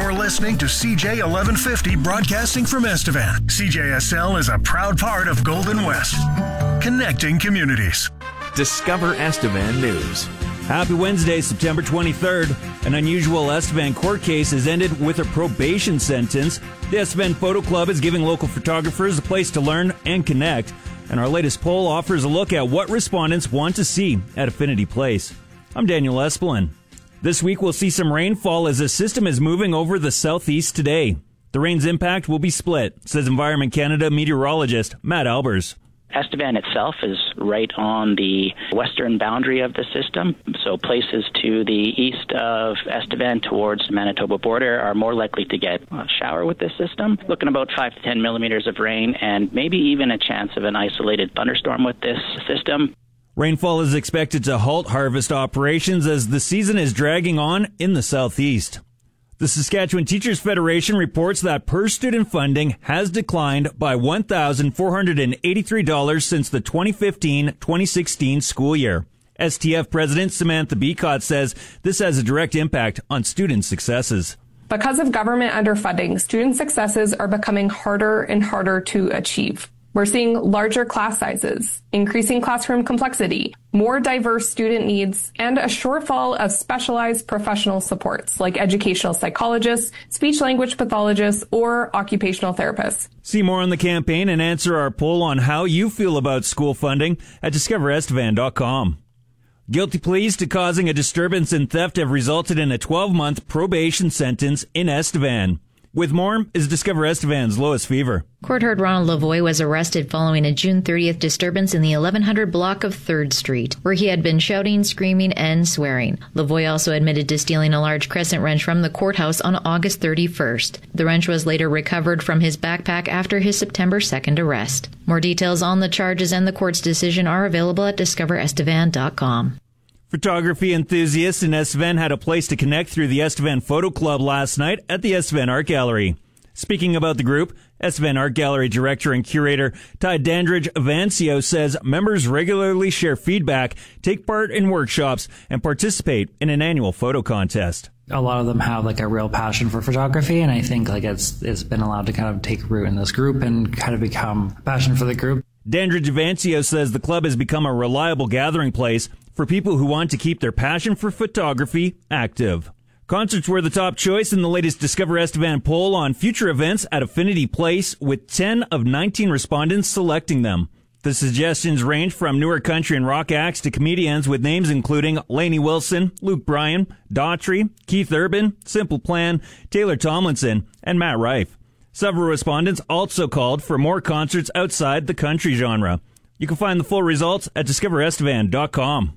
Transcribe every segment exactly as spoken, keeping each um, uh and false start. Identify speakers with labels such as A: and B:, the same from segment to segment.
A: You're listening to C J eleven fifty broadcasting from Estevan. C J S L is a proud part of Golden West, connecting communities.
B: Discover Estevan News.
C: Happy Wednesday, September twenty-third. An unusual Estevan court case has ended with a probation sentence. The Estevan Photo Club is giving local photographers a place to learn and connect. And our latest poll offers a look at what respondents want to see at Affinity Place. I'm Daniel Espelin. This week we'll see some rainfall as the system is moving over the southeast today. The rain's impact will be split, says Environment Canada meteorologist Matt Albers.
D: Estevan itself is right on the western boundary of the system, so places to the east of Estevan towards the Manitoba border are more likely to get a shower with this system. Looking about five to ten millimeters of rain and maybe even a chance of an isolated thunderstorm with this system.
C: Rainfall is expected to halt harvest operations as the season is dragging on in the southeast. The Saskatchewan Teachers Federation reports that per-student funding has declined by one thousand four hundred eighty-three dollars since the twenty fifteen twenty sixteen school year. S T F President Samantha Beacott says this has a direct impact on student successes.
E: Because of government underfunding, student successes are becoming harder and harder to achieve. We're seeing larger class sizes, increasing classroom complexity, more diverse student needs, and a shortfall of specialized professional supports like educational psychologists, speech-language pathologists, or occupational therapists.
C: See more on the campaign and answer our poll on how you feel about school funding at discover estevan dot com. Guilty pleas to causing a disturbance and theft have resulted in a twelve-month probation sentence in Estevan. With more is Discover Estevan's Lois Fever.
F: Court heard Ronald Lavoie was arrested following a June thirtieth disturbance in the eleven hundred block of third Street, where he had been shouting, screaming, and swearing. Lavoie also admitted to stealing a large crescent wrench from the courthouse on August thirty-first. The wrench was later recovered from his backpack after his September second arrest. More details on the charges and the court's decision are available at discover estevan dot com.
C: Photography enthusiasts in Estevan had a place to connect through the Estevan Photo Club last night at the Estevan Art Gallery. Speaking about the group, Estevan Art Gallery director and curator Ty Dandridge Avancio says members regularly share feedback, take part in workshops, and participate in an annual photo contest.
G: A lot of them have like a real passion for photography, and I think like it's it's been allowed to kind of take root in this group and kind of become a passion for the group.
C: Dandridge Avancio says the club has become a reliable gathering place for people who want to keep their passion for photography active. Concerts were the top choice in the latest Discover Estevan poll on future events at Affinity Place, with ten of nineteen respondents selecting them. The suggestions range from newer country and rock acts to comedians with names including Lainey Wilson, Luke Bryan, Daughtry, Keith Urban, Simple Plan, Taylor Tomlinson, and Matt Rife. Several respondents also called for more concerts outside the country genre. You can find the full results at discover estevan dot com.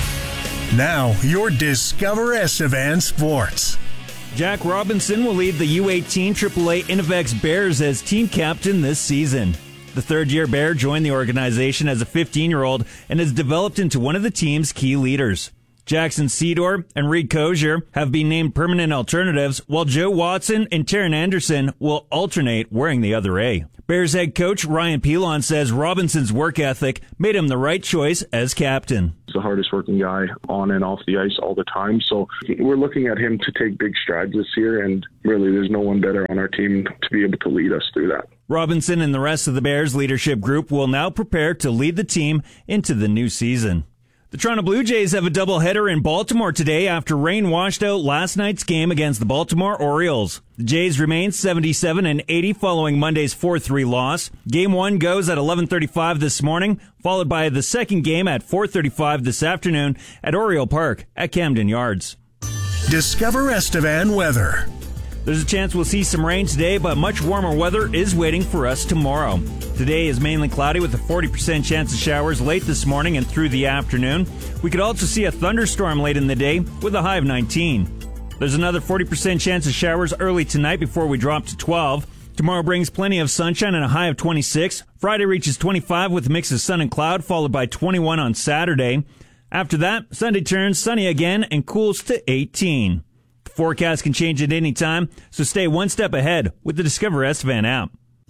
A: Now, your Discover Estevan Sports.
C: Jack Robinson will lead the U eighteen triple A Innovex Bears as team captain this season. The third-year Bear joined the organization as a fifteen-year-old and has developed into one of the team's key leaders. Jackson Sedor and Reed Kozier have been named permanent alternatives, while Joe Watson and Taryn Anderson will alternate wearing the other A. Bears head coach Ryan Pilon says Robinson's work ethic made him the right choice as captain.
H: He's the hardest working guy on and off the ice all the time, so we're looking at him to take big strides this year, and really there's no one better on our team to be able to lead us through that.
C: Robinson and the rest of the Bears leadership group will now prepare to lead the team into the new season. The Toronto Blue Jays have a doubleheader in Baltimore today after rain washed out last night's game against the Baltimore Orioles. The Jays remain seventy-seven and eighty following Monday's four three loss. Game one goes at eleven thirty-five this morning, followed by the second game at four thirty-five this afternoon at Oriole Park at Camden Yards.
A: Discover Estevan weather.
C: There's a chance we'll see some rain today, but much warmer weather is waiting for us tomorrow. Today is mainly cloudy with a forty percent chance of showers late this morning and through the afternoon. We could also see a thunderstorm late in the day with a high of nineteen. There's another forty percent chance of showers early tonight before we drop to twelve. Tomorrow brings plenty of sunshine and a high of twenty-six. Friday reaches twenty-five with a mix of sun and cloud, followed by twenty-one on Saturday. After that, Sunday turns sunny again and cools to eighteen. The forecast can change at any time, so stay one step ahead with the Discover Estevan app.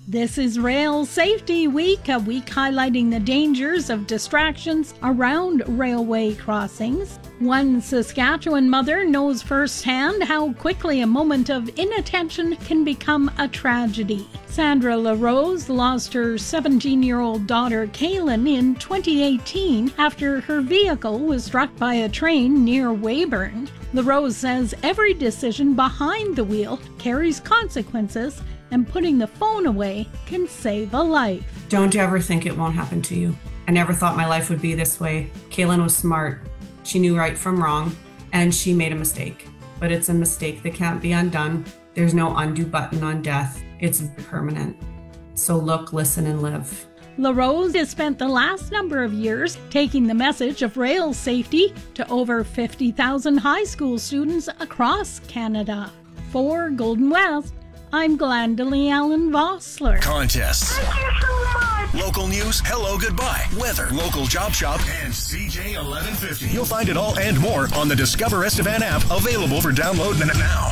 I: This is Rail Safety Week, a week highlighting the dangers of distractions around railway crossings. One Saskatchewan mother knows firsthand how quickly a moment of inattention can become a tragedy. Sandra LaRose lost her seventeen-year-old daughter Kaylin in twenty eighteen after her vehicle was struck by a train near Weyburn. LaRose says every decision behind the wheel carries consequences, and putting the phone away can save a life.
J: Don't ever think it won't happen to you. I never thought my life would be this way. Kaylin was smart. She knew right from wrong, and she made a mistake. But it's a mistake that can't be undone. There's no undo button on death. It's permanent. So look, listen, and live.
I: LaRose has spent the last number of years taking the message of rail safety to over fifty thousand high school students across Canada. For Golden West, I'm Glendalee Allen Vossler.
A: Contests. Thank you so much. Local news, hello, goodbye, weather, local job shop, and C J eleven fifty. You'll find it all and more on the Discover Estevan app, available for download now.